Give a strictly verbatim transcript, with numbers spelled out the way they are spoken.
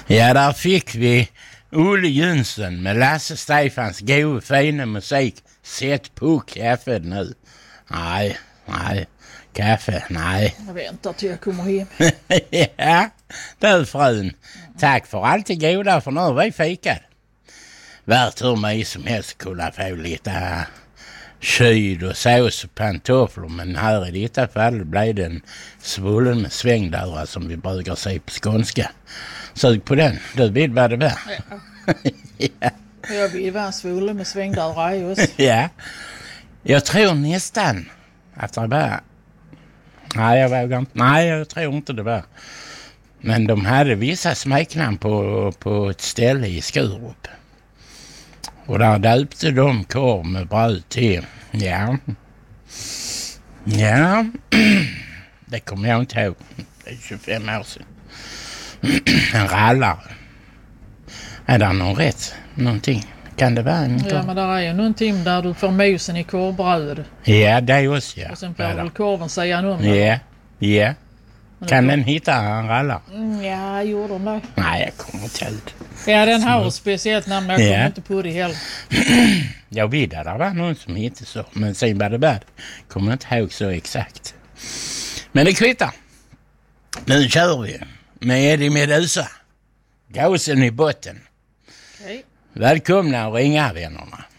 Ja, där fick vi Olle Jönsson med Lasse Stefans goda fina musik. Sätt på kaffe nu. Nej, nej, kaffe, nej. Jag väntar till jag kommer hem. Ja, du frun. Mm. Tack för allt det goda, för nu har vi fikat. Värt hur mig som helst kunna få lite kyd och sås och pantofflor, men här i detta fall blev det en svullen med svängdörrar som vi brukar se på skånska. Sug på den, du vet vad det var. Ja. Ja. Jag vill vara en svullen med svängdörrar just. Ja, jag tror nästan att det var... Nej, jag vågar inte. Nej, jag tror inte det var. Men de hade vissa smeknamn på, på ett ställe i Skurup. Och där döpte de korv med bröd till. Ja. Ja. Det kommer jag inte ihåg. Det är tjugofem år sedan. En rallare. Är det någon rätt? Någonting? Kan det vara en Ja, men där är ju någonting där du får mosen i korvbröd. Ja, det är också, ja. Och sen får väl korven säga någon om det. Ja, ja. Kan den hitta en rallare? Mm, ja, gjorde den det? Nej, jag kommer inte ut. Ja, den har ett speciellt namn, men jag kommer Ja. inte på det heller. Jag vet att det var någon som hittade så. Men sen var det bad. Kommer inte ihåg så exakt. Men det kvittar. Nu kör vi med Eddie Meduza. Gasen i botten. Okej. Välkomna att ringa, vännerna.